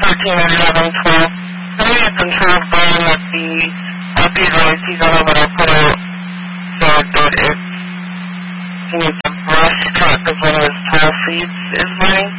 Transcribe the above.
13 and 11, 12. I need a controlled burn of the opioid racees. I don't know what I put out so that it's, he needs a brush cut because one of his tall seeds is burning.